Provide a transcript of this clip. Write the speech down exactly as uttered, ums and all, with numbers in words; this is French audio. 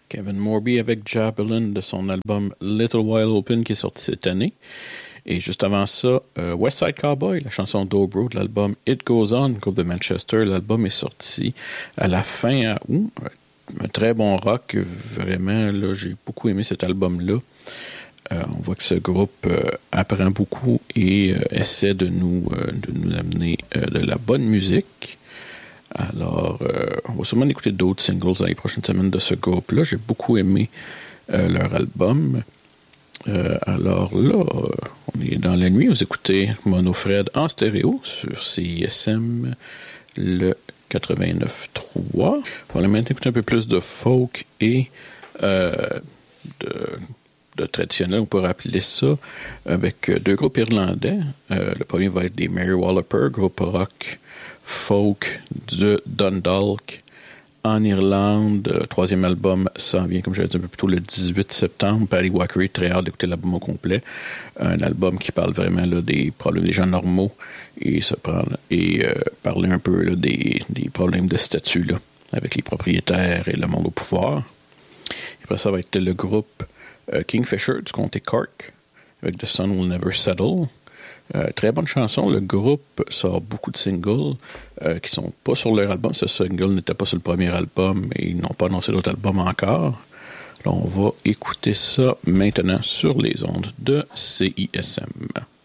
Kevin Morby avec Javelin de son album Little While Open qui est sorti cette année. Et juste avant ça, euh, West Side Cowboy, la chanson Dobro de l'album It Goes On, groupe de Manchester. L'album est sorti à la fin août. Un très bon rock, vraiment. Là, j'ai beaucoup aimé cet album-là. Euh, on voit que ce groupe euh, apprend beaucoup et euh, essaie de nous, euh, de nous amener euh, de la bonne musique. Alors, euh, on va sûrement écouter d'autres singles dans les prochaines semaines de ce groupe-là. J'ai beaucoup aimé euh, leur album. Euh, alors là, euh, on est dans la nuit. Vous écoutez Mono Fred en stéréo sur C I S M, le quatre-vingt-neuf trois. On va maintenant écouter un peu plus de folk et euh, de... de traditionnel, on pourrait appeler ça, avec deux groupes irlandais. Euh, le premier va être des Mary Walliper, groupe rock folk de Dundalk en Irlande. Le troisième album s'en vient, comme je l'ai dit un peu plus tôt, le dix-huit septembre. Paddy Wackery, très hâte d'écouter l'album au complet. Un album qui parle vraiment là, des problèmes des gens normaux et, se prendre, et euh, parler un peu là, des, des problèmes de statut là, avec les propriétaires et le monde au pouvoir. Et après ça va être le groupe euh, Kingfisher du comté Cork avec The Sun Will Never Settle. Euh, très bonne chanson. Le groupe sort beaucoup de singles euh, qui sont pas sur leur album. Ce single n'était pas sur le premier album et ils n'ont pas annoncé d'autres albums encore. Alors on va écouter ça maintenant sur les ondes de C I S M.